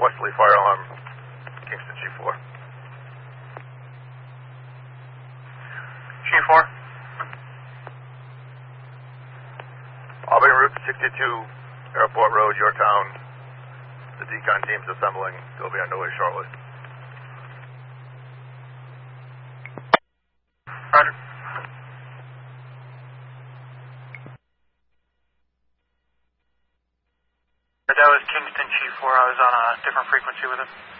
Westerly fire alarm, Kingston G4. G4. Albany Route 62, Airport Road, Yorktown. The decon team's assembling. They'll be on their way shortly. Roger. That was Kingston G4. I was on a different frequency with it.